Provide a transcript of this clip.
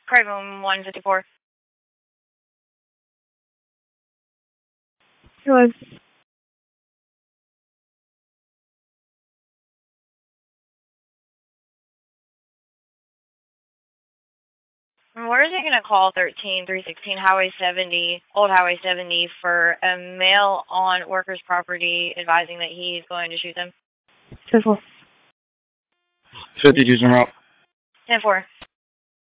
Craven 154. Hello. Where is he going to call 13316 Highway 70, Old Highway 70, for a male on workers' property advising that he's going to shoot them? 10-4. 52's en route. 10-4.